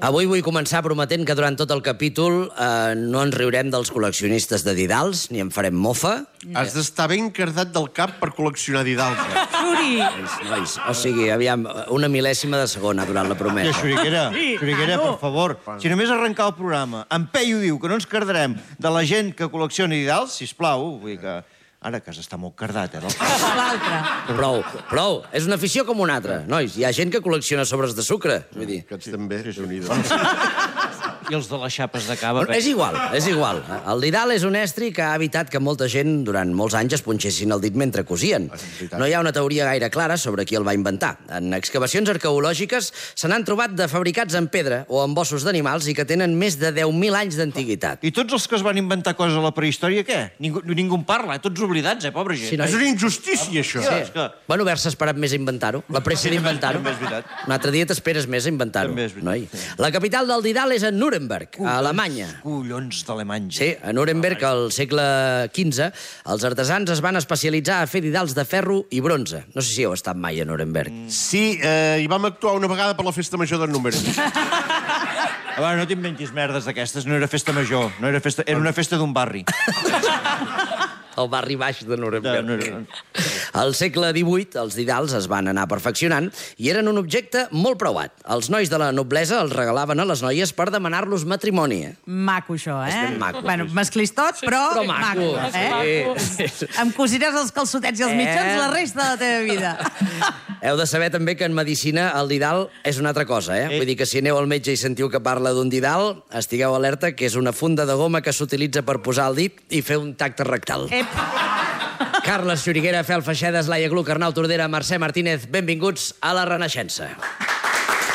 Avui vull començar prometent que durant tot el capítol no ens riurem dels col·leccionistes de didals, ni en farem mofa. Has d'estar ben cardat del cap per col·leccionar didals. Xuri! Nois, o sigui, aviam, una mil·lèsima de segona durant la promesa. Ja, Xuriguera, per favor. Si només arrencar el programa, en Peyu diu que no ens cardarem de la gent que col·lecciona didals, sisplau, vull dir que... Ara que s'està molt cardat, L'altre. Prou. És una afició com una altra. Nois, hi ha gent que col·lecciona sobres de sucre. Vull dir... Aquests també, Déu-n'hi-do. I els de les xapes de cava... És igual. El didal és un estri que ha evitat que molta gent durant molts anys es punxessin el dit mentre cosien. No hi ha una teoria gaire clara sobre qui el va inventar. En excavacions arqueològiques se n'han trobat de fabricats en pedra o amb ossos d'animals i que tenen més de 10.000 anys d'antiguitat. I tots els que es van inventar coses a la prehistòria, què? Ningú en parla, tots oblidats, pobra gent. Sí, no? És una injustícia, això. Sí. Bueno, haver-se esperat més a inventar-ho. La pressa d'inventar-ho. També és veritat. Un altre dia t'esperes més a inventar-ho. També és veritat. Noi. La capital del didal és a Nuremberg, a Alemanya. Collons d'Alemanya. Sí, a Nuremberg, al segle XV, els artesans es van especialitzar a fer didals de ferro i bronze. No sé si heu estat mai a Nuremberg. Sí, hi vam actuar una vegada per la festa major del número. A veure, no t'inventis merdes d'aquestes, no era festa major, era una festa d'un barri. Al barri baix de Nuremberg. Al segle XVIII, els didals es van anar perfeccionant i eren un objecte molt preuat. Els nois de la noblesa els regalaven a les noies per demanar-los matrimoni. Maco, això, És ben maco. Bueno, masclistot, però maco. Sí. Em cosiràs els calçotets i els mitjons la resta de la teva vida. Heu de saber també que en medicina el didal és una altra cosa, Vull dir que si aneu al metge i sentiu que parla d'un didal, estigueu alerta que és una funda de goma que s'utilitza per posar el dit i fer un tacte rectal. Carles Xuriguera, Fel Feixedes, Laia Gluck, Arnau Tordera, Mercè Martínez, benvinguts a La Renaixença.